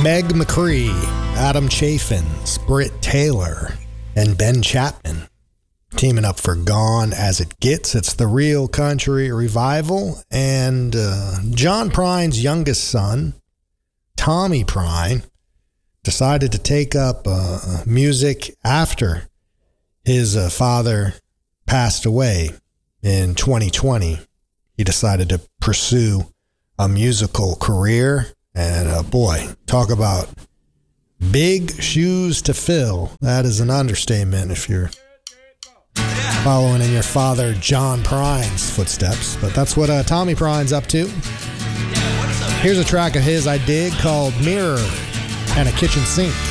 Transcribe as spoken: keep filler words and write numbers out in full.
Meg McCree, Adam Chaffins, Britt Taylor, and Ben Chapman teaming up for Gone As It Gets. It's the Real Country Revival, and uh, John Prine's youngest son, Tommy Prine, decided to take up uh, music after his uh, father passed away in twenty twenty. He decided to pursue a musical career, and uh, boy, talk about big shoes to fill. That is an understatement if you're following in your father John Prine's footsteps. But that's what uh, Tommy Prine's up to. Here's a track of his I dig called Mirror and a Kitchen Sink.